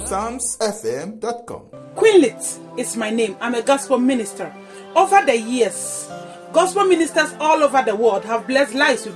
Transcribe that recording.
GospelSoundsFM.com. Queenlit is my name. I'm a gospel minister. Over the years, gospel ministers all over the world have blessed lives with